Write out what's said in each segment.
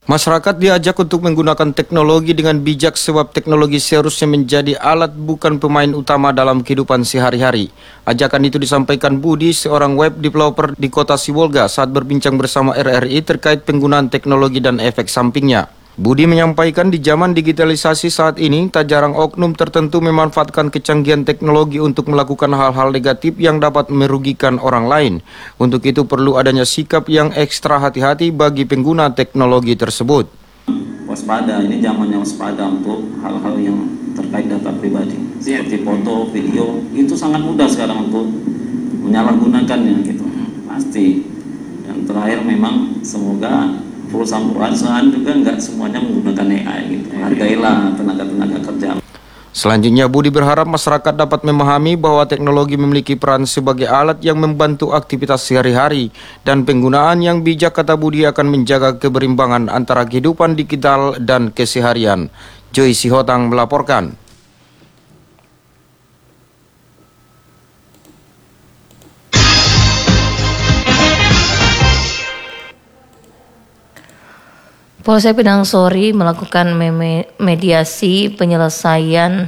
Masyarakat diajak untuk menggunakan teknologi dengan bijak sebab teknologi seharusnya menjadi alat bukan pemain utama dalam kehidupan sehari-hari. Ajakan itu disampaikan Budi, seorang web developer di kota Sibolga saat berbincang bersama RRI terkait penggunaan teknologi dan efek sampingnya. Budi menyampaikan di zaman digitalisasi saat ini, tak jarang oknum tertentu memanfaatkan kecanggihan teknologi untuk melakukan hal-hal negatif yang dapat merugikan orang lain. Untuk itu perlu adanya sikap yang ekstra hati-hati bagi pengguna teknologi tersebut. Waspada, ini zamannya waspada untuk hal-hal yang terkait data pribadi. Seperti foto, video, itu sangat mudah sekarang untuk menyalahgunakannya gitu. Pasti. Yang terakhir memang semoga perusahaan-perusahaan juga nggak semuanya menggunakan AI gitu. Hargailah tenaga-tenaga kerja. Selanjutnya, Budi berharap masyarakat dapat memahami bahwa teknologi memiliki peran sebagai alat yang membantu aktivitas sehari-hari dan penggunaan yang bijak, kata Budi, akan menjaga keberimbangan antara kehidupan digital dan keseharian. Joy Sihotang melaporkan. Polsek Pinang Sori melakukan mediasi penyelesaian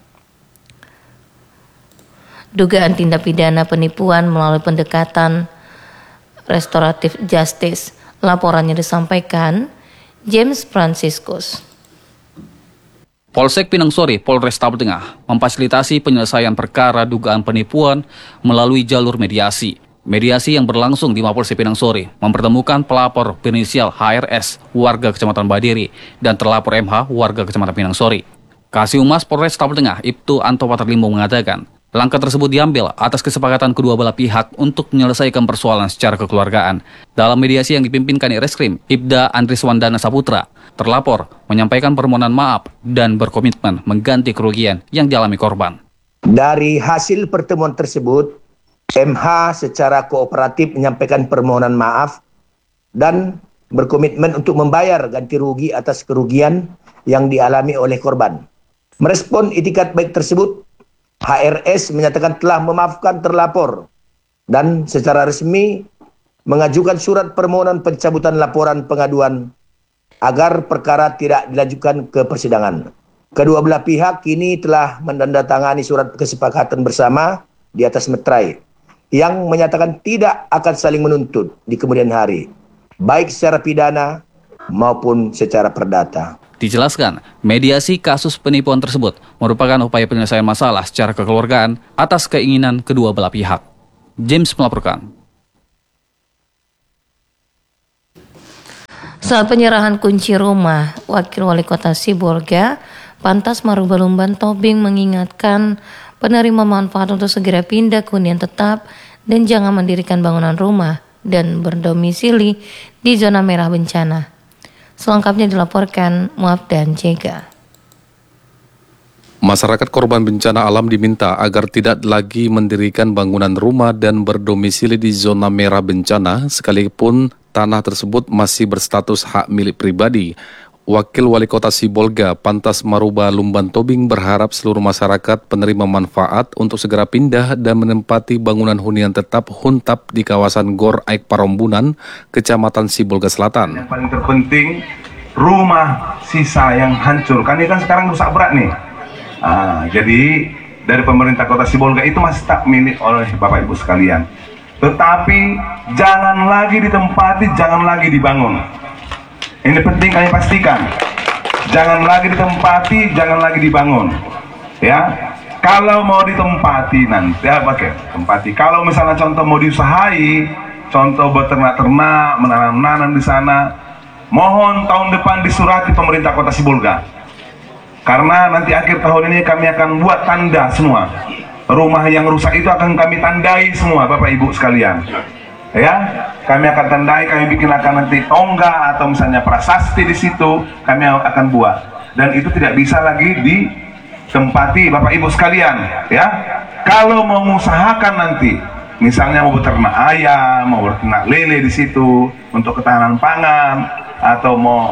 dugaan tindak pidana penipuan melalui pendekatan restoratif justice. Laporannya disampaikan James Franciscus. Polsek Pinang Sori, Polresta Tengah, memfasilitasi penyelesaian perkara dugaan penipuan melalui jalur mediasi. Mediasi yang berlangsung di Mapolsek Pinang Sori mempertemukan pelapor berinisial HRS, warga Kecamatan Badiri, dan terlapor MH, warga Kecamatan Pinang Sori. Kasih Humas Polres Tabel Tengah, Ibtu Anto Paterlimbo mengatakan, langkah tersebut diambil atas kesepakatan kedua belah pihak untuk menyelesaikan persoalan secara kekeluargaan. Dalam mediasi yang dipimpin Kanit Reskrim, Ibda Andriswandana Saputra, terlapor menyampaikan permohonan maaf dan berkomitmen mengganti kerugian yang dialami korban. Dari hasil pertemuan tersebut, MH secara kooperatif menyampaikan permohonan maaf dan berkomitmen untuk membayar ganti rugi atas kerugian yang dialami oleh korban. Merespon itikat baik tersebut, HRS menyatakan telah memaafkan terlapor dan secara resmi mengajukan surat permohonan pencabutan laporan pengaduan agar perkara tidak dilanjutkan ke persidangan. Kedua belah pihak kini telah menandatangani surat kesepakatan bersama di atas meterai yang menyatakan tidak akan saling menuntut di kemudian hari, baik secara pidana maupun secara perdata. Dijelaskan, mediasi kasus penipuan tersebut merupakan upaya penyelesaian masalah secara kekeluargaan atas keinginan kedua belah pihak. James melaporkan. Saat penyerahan kunci rumah, Wakil Wali Kota Sibolga, Pantas Marubalumban Tobing mengingatkan penerima manfaat untuk segera pindah ke hunian tetap dan jangan mendirikan bangunan rumah dan berdomisili di zona merah bencana. Selengkapnya dilaporkan Muaf dan Jega. Masyarakat korban bencana alam diminta agar tidak lagi mendirikan bangunan rumah dan berdomisili di zona merah bencana sekalipun tanah tersebut masih berstatus hak milik pribadi. Wakil Wali Kota Sibolga, Pantas Marubalumban Tobing berharap seluruh masyarakat penerima manfaat untuk segera pindah dan menempati bangunan hunian tetap Huntap di kawasan Gor Aik Parombunan, Kecamatan Sibolga Selatan. Yang paling terpenting, rumah sisa yang hancur. Kan ini kan sekarang rusak berat nih. Jadi dari pemerintah Kota Sibolga itu masih tak milik oleh Bapak Ibu sekalian. Tetapi jangan lagi ditempati, jangan lagi dibangun. Ini penting kami pastikan, jangan lagi ditempati, jangan lagi dibangun, ya. Kalau mau ditempati nanti, tempati. Kalau misalnya contoh mau diusahai, contoh beternak-ternak, menanam-nanam di sana, mohon tahun depan disurati pemerintah Kota Sibolga. Karena nanti akhir tahun ini kami akan buat tanda semua. Rumah yang rusak itu akan kami tandai semua, Bapak Ibu sekalian. Ya, kami akan tandai, kami bikin akan nanti tonggak atau misalnya prasasti di situ kami akan buat, dan itu tidak bisa lagi ditempati Bapak Ibu sekalian. Ya, kalau mau mengusahakan nanti, misalnya mau beternak ayam, mau beternak lele di situ untuk ketahanan pangan, atau mau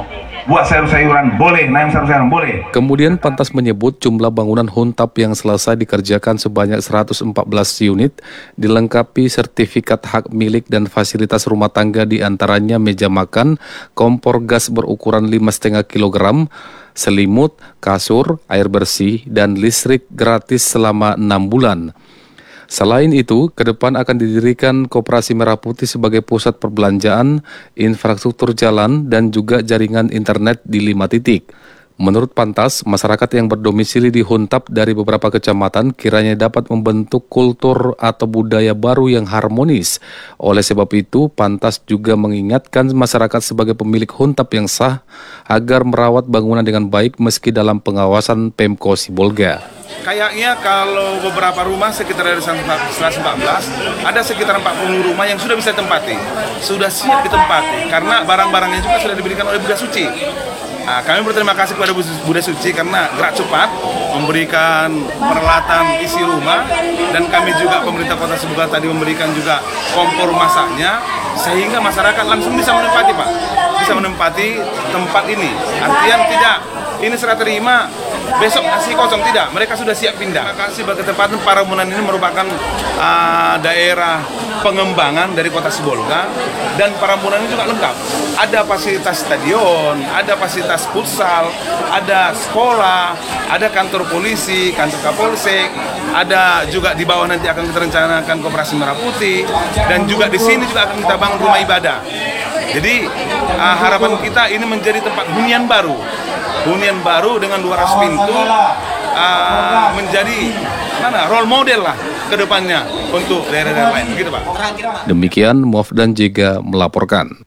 buat sayur-sayuran boleh, nanam sayur-sayuran boleh. Kemudian Pantas menyebut jumlah bangunan huntap yang selesai dikerjakan sebanyak 114 unit, dilengkapi sertifikat hak milik dan fasilitas rumah tangga, diantaranya meja makan, kompor gas berukuran 5,5 kg, selimut, kasur, air bersih, dan listrik gratis selama 6 bulan. Selain itu, ke depan akan didirikan Koperasi Merah Putih sebagai pusat perbelanjaan, infrastruktur jalan, dan juga jaringan internet di 5 titik. Menurut Pantas, masyarakat yang berdomisili di Huntap dari beberapa kecamatan kiranya dapat membentuk kultur atau budaya baru yang harmonis. Oleh sebab itu, Pantas juga mengingatkan masyarakat sebagai pemilik Huntap yang sah agar merawat bangunan dengan baik meski dalam pengawasan Pemko Sibolga. Kayaknya kalau beberapa rumah sekitar dari 114, ada sekitar 40 rumah yang sudah bisa ditempati, sudah siap ditempati, karena barang-barangnya juga sudah diberikan oleh Buddha Suci. Nah, kami berterima kasih kepada Buddha Suci karena gerak cepat memberikan peralatan isi rumah, dan kami juga pemerintah Kota Sibolga tadi memberikan juga kompor masaknya, sehingga masyarakat langsung bisa menempati, Pak, bisa menempati tempat ini. Artian tidak ini serah terima besok masih kosong, tidak, mereka sudah siap pindah. Terima kasih bagi ketepatan Paramunan ini merupakan daerah pengembangan dari Kota Sibolga, dan Paramunan ini juga lengkap. Ada fasilitas stadion, ada fasilitas futsal, ada sekolah, ada kantor polisi, kantor Kapolsek, ada juga di bawah nanti akan kita rencanakan Koperasi Merah Putih, dan juga di sini juga akan kita bangun rumah ibadah. Jadi harapan kita ini menjadi tempat hunian baru dengan 200 pintu, menjadi role model lah ke depannya untuk daerah-daerah lain, begitu Pak. Demikian Muafdan Jega melaporkan.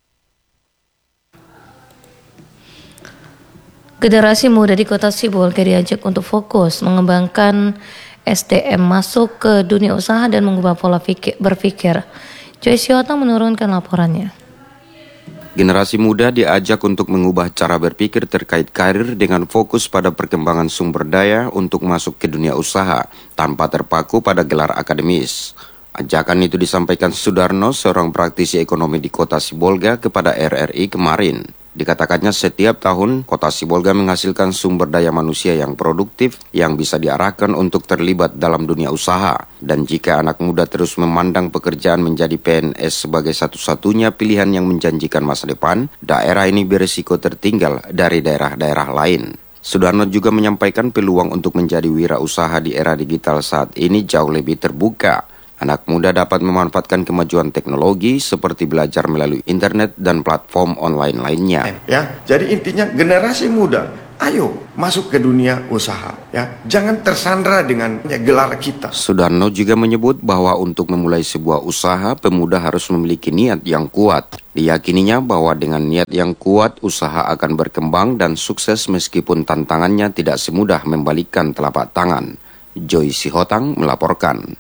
Generasi muda di Kota Sibolga diajak untuk fokus mengembangkan SDM masuk ke dunia usaha dan mengubah pola berpikir. Joyce Yota menurunkan laporannya. Generasi muda diajak untuk mengubah cara berpikir terkait karir dengan fokus pada perkembangan sumber daya untuk masuk ke dunia usaha tanpa terpaku pada gelar akademis. Ajakan itu disampaikan Sudarno, seorang praktisi ekonomi di Kota Sibolga, kepada RRI kemarin. Dikatakannya setiap tahun Kota Sibolga menghasilkan sumber daya manusia yang produktif yang bisa diarahkan untuk terlibat dalam dunia usaha. Dan jika anak muda terus memandang pekerjaan menjadi PNS sebagai satu-satunya pilihan yang menjanjikan masa depan, daerah ini berisiko tertinggal dari daerah-daerah lain. Sudarno juga menyampaikan peluang untuk menjadi wirausaha di era digital saat ini jauh lebih terbuka. Anak muda dapat memanfaatkan kemajuan teknologi seperti belajar melalui internet dan platform online lainnya. Ya, jadi intinya generasi muda, ayo masuk ke dunia usaha. Ya, jangan tersandra dengan gelar kita. Sudarno juga menyebut bahwa untuk memulai sebuah usaha, pemuda harus memiliki niat yang kuat. Diyakininya bahwa dengan niat yang kuat, usaha akan berkembang dan sukses meskipun tantangannya tidak semudah membalikkan telapak tangan. Joy Sihotang melaporkan.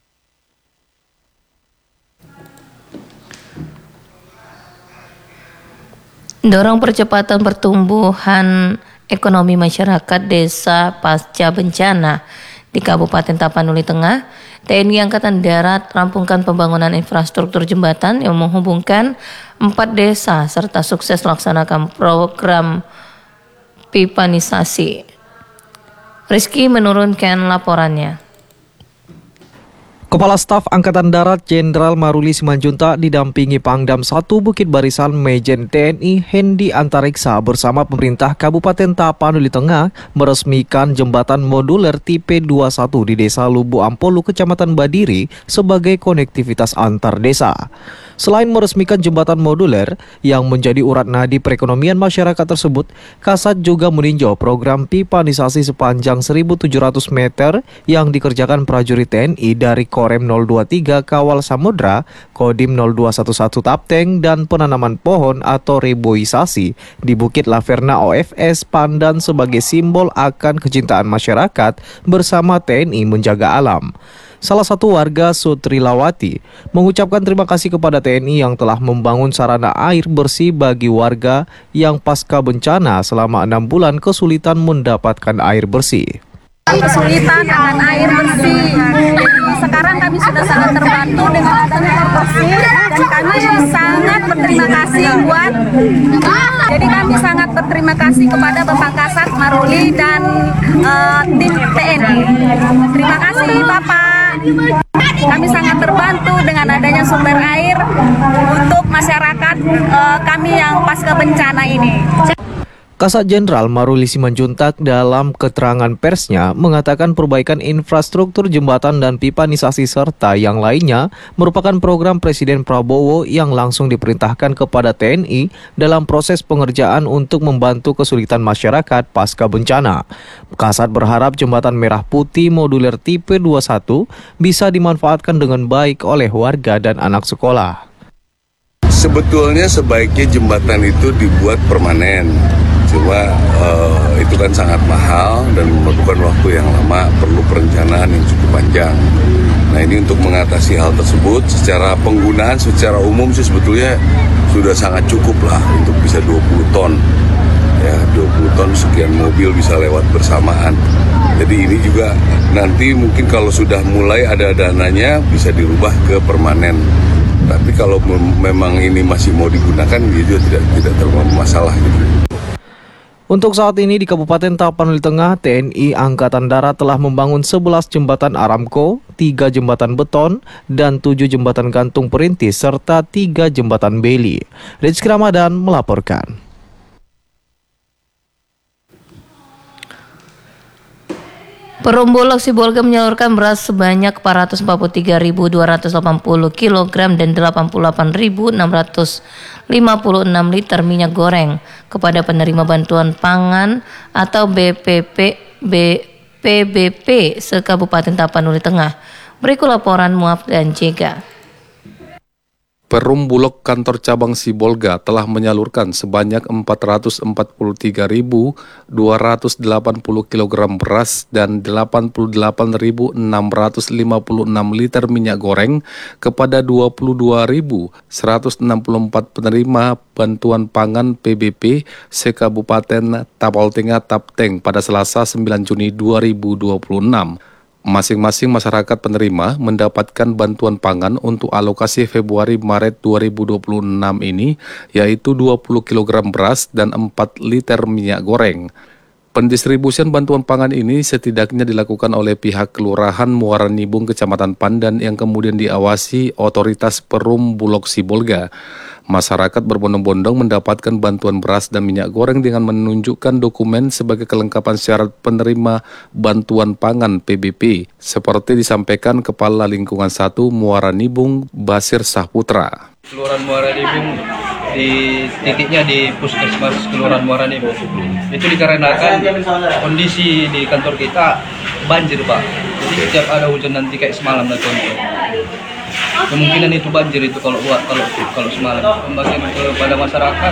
Dorong percepatan pertumbuhan ekonomi masyarakat desa pasca bencana di Kabupaten Tapanuli Tengah. TNI Angkatan Darat rampungkan pembangunan infrastruktur jembatan yang menghubungkan 4 desa serta sukses melaksanakan program pipanisasi. Rizky menurunkan laporannya. Kepala Staf Angkatan Darat Jenderal Maruli Simanjuntak didampingi Pangdam 1 Bukit Barisan Majen TNI Hendi Antariksa bersama pemerintah Kabupaten Tapanuli Tengah meresmikan jembatan moduler tipe 21 di Desa Lubu Ampolu, Kecamatan Badiri sebagai konektivitas antar desa. Selain meresmikan jembatan moduler yang menjadi urat nadi perekonomian masyarakat tersebut, Kasat juga meninjau program pipanisasi sepanjang 1.700 meter yang dikerjakan prajurit TNI dari Korem 023 Kawal Samudra, Kodim 0211 Tapteng, dan penanaman pohon atau reboisasi di Bukit Laverna OFS Pandan sebagai simbol akan kecintaan masyarakat bersama TNI menjaga alam. Salah satu warga Sutrilawati mengucapkan terima kasih kepada TNI yang telah membangun sarana air bersih bagi warga yang pasca bencana selama 6 bulan kesulitan mendapatkan air bersih. kesulitan dengan air bersih. Jadi sekarang kami sudah sangat terbantu dengan adanya air bersih dan kami sangat berterima kasih jadi kami sangat berterima kasih kepada Bapak Kasat Maruli dan tim TNI. Terima kasih Bapak. Kami sangat terbantu dengan adanya sumber air untuk masyarakat kami yang pasca bencana ini. Kasat Jenderal Maruli Simanjuntak dalam keterangan persnya mengatakan perbaikan infrastruktur jembatan dan pipanisasi serta yang lainnya merupakan program Presiden Prabowo yang langsung diperintahkan kepada TNI dalam proses pengerjaan untuk membantu kesulitan masyarakat pasca bencana. Kasat berharap jembatan Merah Putih moduler tipe 21 bisa dimanfaatkan dengan baik oleh warga dan anak sekolah. Sebetulnya sebaiknya jembatan itu dibuat permanen. Cuma itu kan sangat mahal dan memerlukan waktu yang lama, perlu perencanaan yang cukup panjang. Nah ini untuk mengatasi hal tersebut secara penggunaan secara umum sih sebetulnya sudah sangat cukup lah untuk bisa 20 ton. Ya 20 ton sekian mobil bisa lewat bersamaan. Jadi ini juga nanti mungkin kalau sudah mulai ada dananya bisa dirubah ke permanen. Tapi kalau memang ini masih mau digunakan dia juga tidak terlalu masalah gitu. Untuk saat ini di Kabupaten Tapanuli Tengah, TNI Angkatan Darat telah membangun 11 jembatan Aramco, 3 jembatan beton, dan 7 jembatan gantung perintis, serta 3 jembatan beli. Rizky Ramadan melaporkan. Perum Bulog Sibolga menyalurkan beras sebanyak 443.280 kg dan 88.656 liter minyak goreng kepada penerima bantuan pangan atau PBP se-Kabupaten Tapanuli Tengah. Berikut laporan Muaf dan Jega. Perum Bulog Kantor Cabang Sibolga telah menyalurkan sebanyak 443.280 kg beras dan 88.656 liter minyak goreng kepada 22.164 penerima bantuan pangan PBP se-Kabupaten Tapal Tengah Tapteng pada Selasa 9 Juni 2026. Masing-masing masyarakat penerima mendapatkan bantuan pangan untuk alokasi Februari-Maret 2026 ini, yaitu 20 kg beras dan 4 liter minyak goreng. Pendistribusian bantuan pangan ini setidaknya dilakukan oleh pihak Kelurahan Muara Nibung, Kecamatan Pandan yang kemudian diawasi Otoritas Perum Bulog Sibolga. Masyarakat berbondong-bondong mendapatkan bantuan beras dan minyak goreng dengan menunjukkan dokumen sebagai kelengkapan syarat penerima bantuan pangan PBP, seperti disampaikan Kepala Lingkungan 1 Muara Nibung, Basir Sahputra. Kelurahan Muara Nibung di titiknya di Puskesmas Kelurahan Muara Nibung. Itu dikarenakan kondisi di kantor kita banjir, Pak. Jadi setiap ada hujan nanti kayak semalam lah contoh. Kemungkinan itu banjir itu kalau semalam. Pembagian kepada masyarakat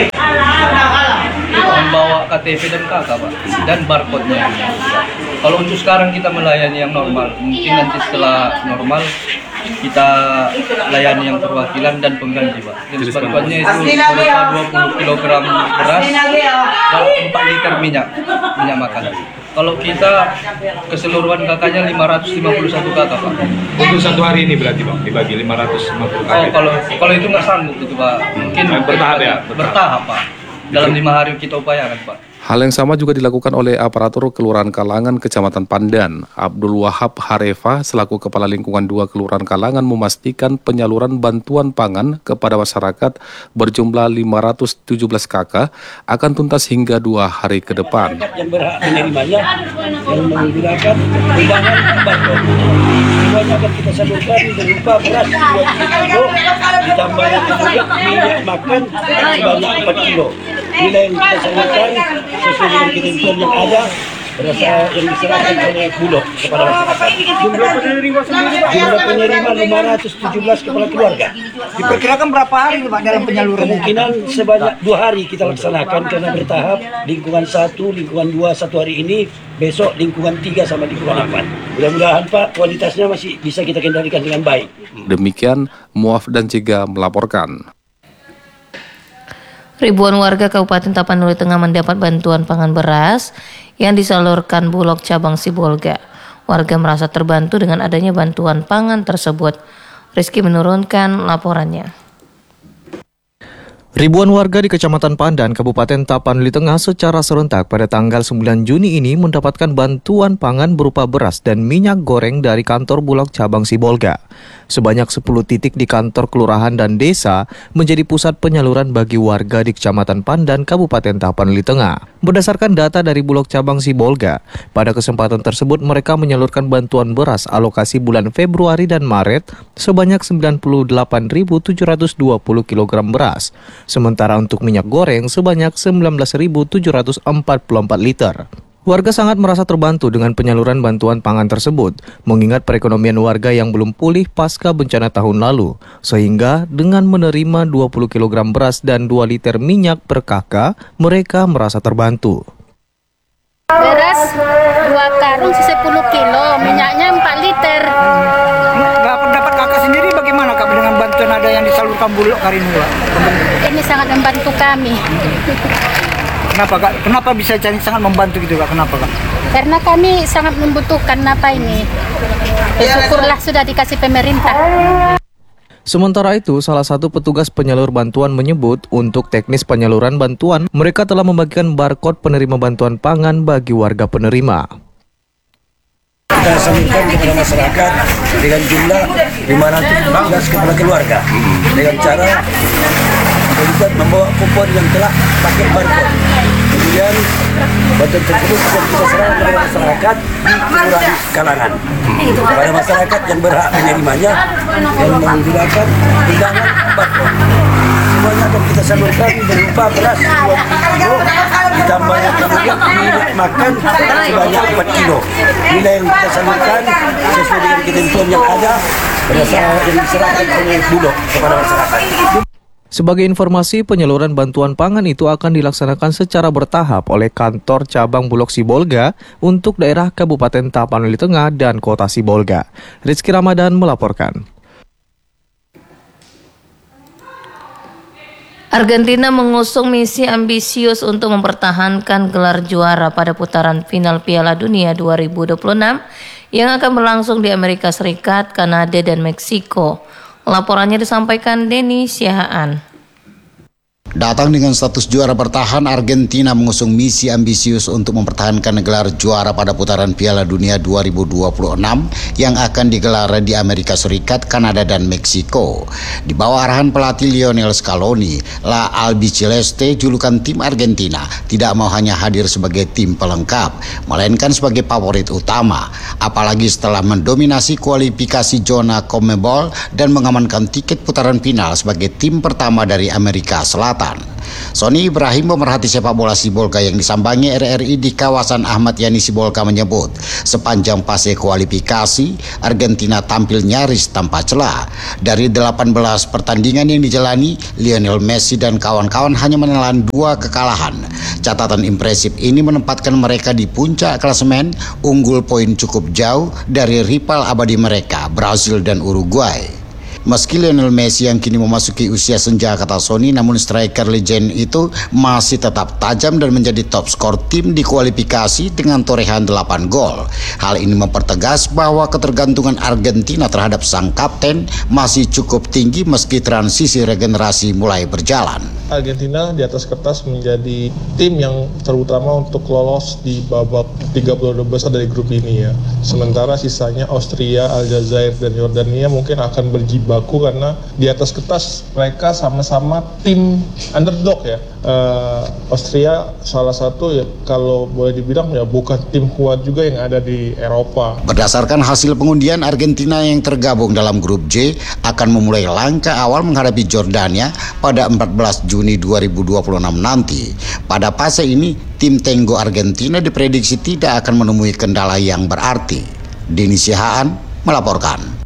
membawa KTP dan KK, Pak, dan barcode-nya. Kalau untuk sekarang kita melayani yang normal, mungkin nanti setelah normal kita layani yang perwakilan dan pengganti, Pak. Jenis bantuannya itu berupa 20 kg beras dan 4 liter minyak makan. Kalau kita keseluruhan kakaknya 551 kakak, Pak. Untuk satu hari ini berarti, Bang, dibagi 550 kakak. Kalau itu nggak sanggup gitu, Pak. Mungkin bertahap ya? Bertahap, Pak. Dalam 5 hari kita upayakan, Pak. Hal yang sama juga dilakukan oleh aparatur Kelurahan Kalangan Kecamatan Pandan. Abdul Wahab Harefa selaku Kepala Lingkungan 2 Kelurahan Kalangan memastikan penyaluran bantuan pangan kepada masyarakat berjumlah 517 kakak akan tuntas hingga 2 hari ke depan. Yang berhak menerimanya yang menggunakan undangan bantuan. Semuanya akan kita salurkan berupa beras 2 kilo, ditambah juga minyak makan sebanyak 4 kilo. Nilai yang kita salurkan sesuai dengan ketentuan yang ada berdasarkan yang diserahkan oleh Bulog kepada masyarakat. Jumlah penerima sendiri, Pak? Jumlah penerima 517 kepala keluarga. Diperkirakan berapa hari, Pak, dalam penyaluran? Kemungkinan sebanyak 2 hari kita laksanakan karena bertahap. Lingkungan 1, lingkungan 2 1 hari ini, besok lingkungan 3 sama lingkungan 4. Mudah-mudahan, Pak, kualitasnya masih bisa kita kendalikan dengan baik. Demikian Muaf dan Jega melaporkan. Ribuan warga Kabupaten Tapanuli Tengah mendapat bantuan pangan beras yang disalurkan Bulog Cabang Sibolga. Warga merasa terbantu dengan adanya bantuan pangan tersebut. Rizky menurunkan laporannya. Ribuan warga di Kecamatan Pandan, Kabupaten Tapanuli Tengah secara serentak pada tanggal 9 Juni ini mendapatkan bantuan pangan berupa beras dan minyak goreng dari kantor Bulog Cabang Sibolga. Sebanyak 10 titik di kantor kelurahan dan desa menjadi pusat penyaluran bagi warga di Kecamatan Pandan, Kabupaten Tapanuli Tengah. Berdasarkan data dari Bulog Cabang Sibolga, pada kesempatan tersebut mereka menyalurkan bantuan beras alokasi bulan Februari dan Maret sebanyak 98.720 kg beras. Sementara untuk minyak goreng sebanyak 19.744 liter. Warga sangat merasa terbantu dengan penyaluran bantuan pangan tersebut, mengingat perekonomian warga yang belum pulih pasca bencana tahun lalu, sehingga dengan menerima 20 kg beras dan 2 liter minyak per kakak, mereka merasa terbantu. Beras 2 karung 10 kilo, minyaknya 4 liter. Dapat kakak sendiri bagaimana kak dengan bantuan ada yang disalurkan Bulog hari ini? Ini sangat membantu kami. Kenapa kak? Kenapa bisa sangat membantu gitu kak? Kenapa kak? Karena kami sangat membutuhkan ini. Syukurlah sudah dikasih pemerintah. Sementara itu, salah satu petugas penyalur bantuan menyebut untuk teknis penyaluran bantuan, mereka telah membagikan barcode penerima bantuan pangan bagi warga penerima. Kita salurkan kepada masyarakat dengan jumlah 514 kepala keluarga dengan cara membawa kupon yang telah pakai barcode. Kemudian bantuan tersebut kita serahkan kepada masyarakat di kelurahan Kalangan. Kepada masyarakat yang berhak menerimanya yang menggunakan undangan barcode. Semuanya akan kita salurkan berupa beras 2 kilo ditambah kemudian minyak makan sebanyak 4 kilo. Nilai yang kita salurkan sesuai dengan ketentuan yang ada berdasarkan yang diserahkan oleh Bulog kepada masyarakat. Sebagai informasi, penyaluran bantuan pangan itu akan dilaksanakan secara bertahap oleh kantor cabang Bulog Sibolga untuk daerah Kabupaten Tapanuli Tengah dan Kota Sibolga. Rizky Ramadan melaporkan. Argentina mengusung misi ambisius untuk mempertahankan gelar juara pada putaran final Piala Dunia 2026 yang akan berlangsung di Amerika Serikat, Kanada, dan Meksiko. Laporannya disampaikan Denny Siahaan. Datang dengan status juara bertahan, Argentina mengusung misi ambisius untuk mempertahankan gelar juara pada putaran Piala Dunia 2026 yang akan digelar di Amerika Serikat, Kanada, dan Meksiko. Di bawah arahan pelatih Lionel Scaloni, La Albiceleste, julukan tim Argentina, tidak mau hanya hadir sebagai tim pelengkap, melainkan sebagai favorit utama, apalagi setelah mendominasi kualifikasi zona CONMEBOL dan mengamankan tiket putaran final sebagai tim pertama dari Amerika Selatan. Sony Ibrahim, pemerhati sepak bola Sibolga yang disambangi RRI di kawasan Ahmad Yani Sibolga, menyebut sepanjang fase kualifikasi Argentina tampil nyaris tanpa celah. Dari 18 pertandingan yang dijalani, Lionel Messi dan kawan-kawan hanya menelan 2 kekalahan. Catatan impresif ini menempatkan mereka di puncak klasemen, unggul poin cukup jauh dari rival abadi mereka, Brazil dan Uruguay. Meski Lionel Messi yang kini memasuki usia senja, kata Sony, namun striker legend itu masih tetap tajam dan menjadi top skor tim di kualifikasi dengan torehan 8 gol. Hal ini mempertegas bahwa ketergantungan Argentina terhadap sang kapten masih cukup tinggi meski transisi regenerasi mulai berjalan. Argentina di atas kertas menjadi tim yang terutama untuk lolos di babak 32 besar dari grup ini ya. Sementara sisanya Austria, Aljazair, dan Yordania mungkin akan berjibaku karena di atas kertas mereka sama-sama tim underdog ya. Austria salah satu ya, kalau boleh dibilang ya bukan tim kuat juga yang ada di Eropa. Berdasarkan hasil pengundian, Argentina yang tergabung dalam grup J akan memulai langkah awal menghadapi Jordania pada 14 Juni 2026 nanti. Pada fase ini, tim Tenggo Argentina diprediksi tidak akan menemui kendala yang berarti. Denny Siahaan melaporkan.